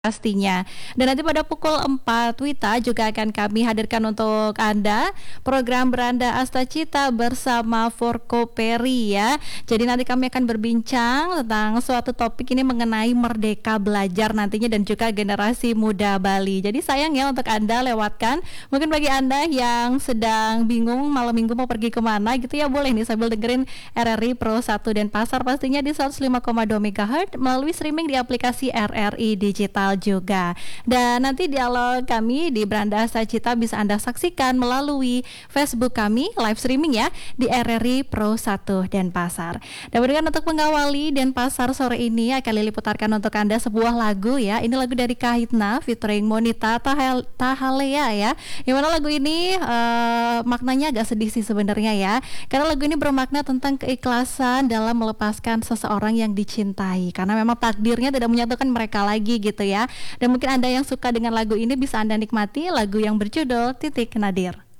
pastinya. Dan nanti pada pukul 4 Wita juga akan kami hadirkan untuk Anda program Beranda Astacita bersama Forkoperi ya. Jadi nanti kami akan berbincang tentang suatu topik ini mengenai Merdeka Belajar nantinya dan juga generasi muda Bali. Jadi sayang ya untuk Anda lewatkan. Mungkin bagi Anda yang sedang bingung malam minggu mau pergi kemana gitu ya, boleh nih sambil dengerin RRI Pro 1 Denpasar pastinya di 105,2 MHz melalui streaming di aplikasi RRI Digital juga. Dan nanti dialog kami di Beranda Astacita bisa Anda saksikan melalui Facebook kami live streaming ya di RRI Pro 1 Denpasar. Dan berikan untuk mengawali Denpasar sore ini akan Lili putarkan untuk Anda sebuah lagu ya. Ini lagu dari Kahitna featuring Monita Tahalea ya. Yang mana lagu ini maknanya agak sedih sih sebenarnya ya. Karena lagu ini bermakna tentang keikhlasan dalam melepaskan seseorang yang dicintai. Karena memang takdirnya tidak menyatukan mereka lagi gitu ya. Dan mungkin Anda yang suka dengan lagu ini bisa Anda nikmati lagu yang berjudul Titik Nadir.